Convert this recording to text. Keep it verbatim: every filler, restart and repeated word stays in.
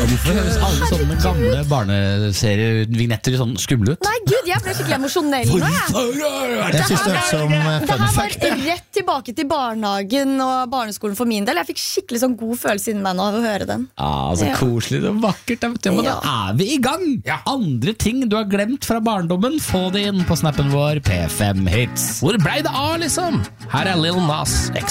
Hvorfor høres alle sånne gamle barneserievignetter sånn skumle ut? Nei, gud, jeg ble skikkelig emosjonell nå, jeg. Jeg synes det er som Det fun her fact. var rett tilbake til barnehagen og barneskolen for min del. Jeg fikk skikkelig sånn god følelse inni meg nå av å høre den. Ah, så Ja. koselig og vakkert. Da, vet du. Men Ja. da er vi i gang. Andre ting du har glemt fra barndommen, få det inn på snappen vår P fem Hits. Hvor ble det av, liksom? Her er Lil Nas X.